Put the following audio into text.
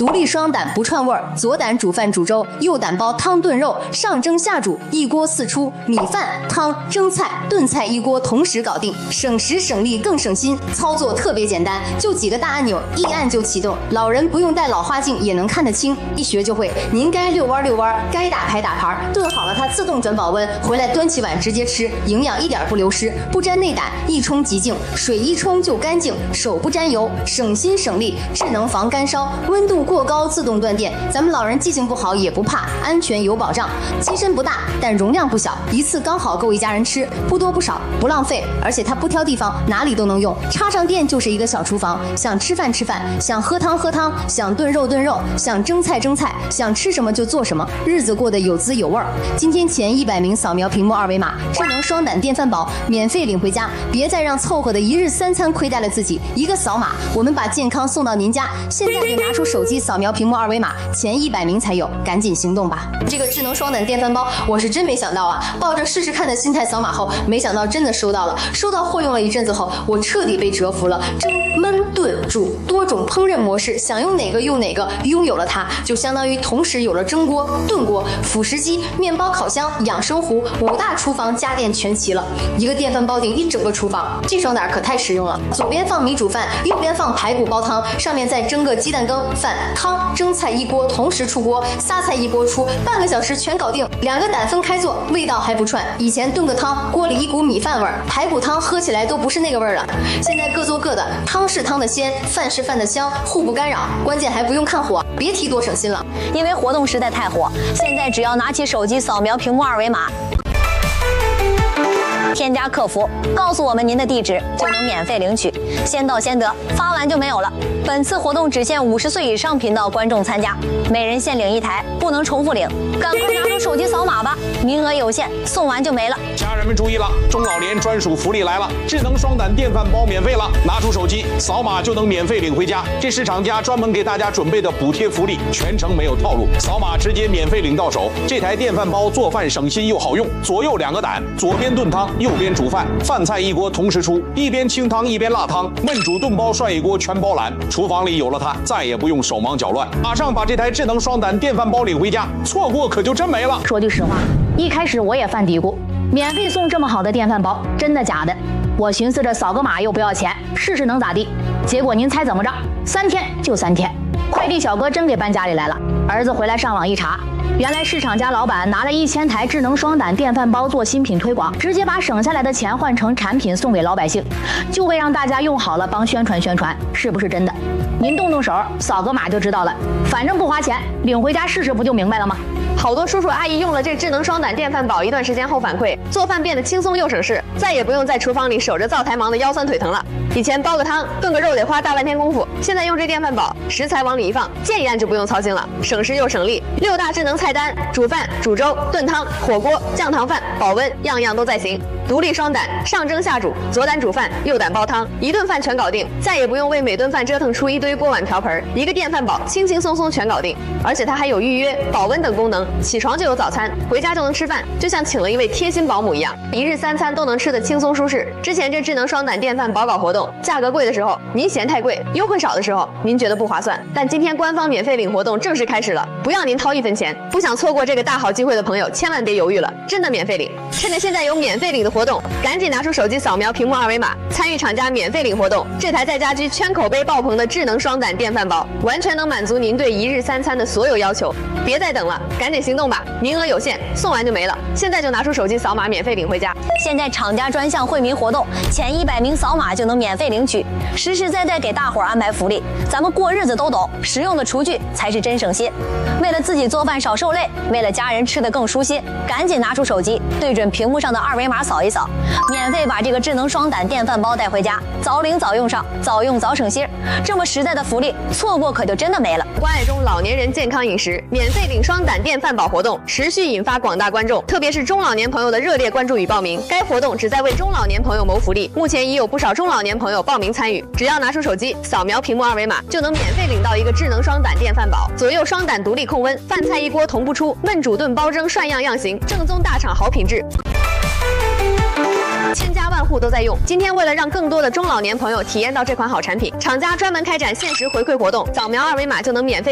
独立双胆不串味儿，左胆煮饭煮粥，右胆煲汤炖肉，上蒸下煮，一锅四出，米饭、汤、蒸菜、炖菜一锅同时搞定，省时省力更省心。操作特别简单，就几个大按钮，一按就启动，老人不用戴老花镜也能看得清，一学就会。您该遛弯遛弯，该打牌打牌，炖好了它自动转保温，回来端起碗直接吃，营养一点不流失，不沾内胆，一冲即净，水一冲就干净，手不沾油，省心省力，智能防干烧，温度过高自动断电，咱们老人记性不好也不怕，安全有保障。机身不大，但容量不小，一次刚好够一家人吃，不多不少，不浪费，而且它不挑地方，哪里都能用。插上电就是一个小厨房，想吃饭吃饭，想喝汤喝汤，想炖肉炖肉，想蒸菜蒸菜，想吃什么就做什么，日子过得有滋有味儿。今天前100名扫描屏幕二维码，智能双胆电饭煲免费领回家，别再让凑合的一日3餐亏待了自己。一个扫码，我们把健康送到您家。现在就拿出手机扫描屏幕二维码，前100名才有，赶紧行动吧！这个智能双胆电饭煲，我是真没想到啊！抱着试试看的心态扫码后，没想到真的收到了。收到货用了一阵子后，我彻底被折服了。蒸、焖、炖、煮多种烹饪模式，想用哪个用哪个。拥有了它，就相当于同时有了蒸锅、炖锅、辅食机、面包烤箱、养生壶，5大厨房家电全齐了。一个电饭煲顶一整个厨房，这双胆可太实用了。左边放米煮饭，右边放排骨煲汤，上面再蒸个鸡蛋羹、饭、汤、蒸菜一锅同时出锅，仨菜一锅出，半个小时全搞定。2个胆分开做，味道还不串。以前炖个汤，锅里一股米饭味儿，排骨汤喝起来都不是那个味儿了。现在各做各的，汤是汤的鲜，饭是饭的香，互不干扰，关键还不用看火，别提多省心了。 因为活动实在太火，现在只要拿起手机扫描屏幕二维码，添加客服，告诉我们您的地址，就能免费领取，先到先得，发完就没有了。本次活动只限50岁以上频道观众参加，每人限领1台，不能重复领。赶快拿出手机扫码吧，名额有限，送完就没了。 家人们注意了，中老年专属福利来了，智能双胆电饭煲免费了，拿出手机扫码就能免费领回家。这是厂家专门给大家准备的补贴福利，全程没有套路，扫码直接免费领到手。这台电饭煲做饭省心又好用，左右2个胆，左边炖汤，右边煮饭，饭菜一锅同时出，一边清汤一边辣汤，焖煮炖煲涮一锅全包揽。厨房里有了它，再也不用手忙脚乱，马上把这台智能双胆电饭煲领回家，错过可就真没了。 说句实话，一开始我也犯嘀咕，免费送这么好的电饭煲，真的假的？我寻思着扫个码又不要钱，试试能咋地？结果您猜怎么着？3天就3天，快递小哥真给搬家里来了。儿子回来上网一查，原来市场家老板拿了1000台智能双胆电饭煲做新品推广，直接把省下来的钱换成产品送给老百姓，就为让大家用好了帮宣传宣传，是不是真的？您动动手，扫个码就知道了，反正不花钱，领回家试试不就明白了吗？ 好多叔叔阿姨用了这智能双胆电饭煲一段时间后反馈，做饭变得轻松又省事，再也不用在厨房里守着灶台忙得腰酸腿疼了。以前煲个汤、炖个肉得花大半天功夫，现在用这电饭煲，食材往里一放，键一按就不用操心了，省时又省力。6大智能菜单，煮饭、煮粥、炖汤、火锅、酱糖饭、保温，样样都在行。独立双胆，上蒸下煮，左胆煮饭，右胆煲汤，一顿饭全搞定，再也不用为每顿饭折腾出一堆锅碗瓢盆，一个电饭煲轻轻松松全搞定。而且它还有预约、保温等功能，起床就有早餐，回家就能吃饭，就像请了一位贴心保姆一样，一日3餐都能吃得轻松舒适。之前这智能双胆电饭煲搞活动，价格贵的时候您嫌太贵，优惠少的时候您觉得不划算，但今天官方免费领活动正式开始了，不要您掏1分钱。不想错过这个大好机会的朋友，千万别犹豫了，真的免费领！趁着现在有免费领的活动，赶紧拿出手机扫描屏幕二维码，参与厂家免费领活动。这台在家居圈口碑爆棚的智能双胆电饭煲，完全能满足您对一日3餐的所有要求。别再等了，赶紧行动吧！名额有限，送完就没了。现在就拿出手机扫码，免费领回家。 现在厂家专项惠民活动，前100名扫码就能免费领取，实实在在给大伙儿安排福利。咱们过日子都懂，实用的厨具才是真省心。为了自己做饭少受累，为了家人吃得更舒心，赶紧拿出手机，对准屏幕上的二维码扫一扫，免费把这个智能双胆电饭煲带回家，早领早用上，早用早省心。这么实在的福利，错过可就真的没了。 关爱中老年人健康饮食，免费领双胆电饭煲活动持续引发广大观众，特别是中老年朋友的热烈关注与报名。该活动旨在为中老年朋友谋福利，目前已有不少中老年朋友报名参与。只要拿出手机扫描屏幕二维码，就能免费领到一个智能双胆电饭煲，左右双胆独立控温，饭菜一锅同步出，焖煮炖煲蒸涮样样行，正宗大厂好品质。千家万户都在用。今天为了让更多的中老年朋友体验到这款好产品，厂家专门开展限时回馈活动，扫描二维码就能免费